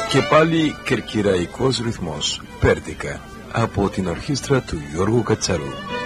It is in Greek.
Και πάλι κερκυραϊκός ρυθμός, Πέρτικα, από την ορχήστρα του Γιώργου Κατσαρού.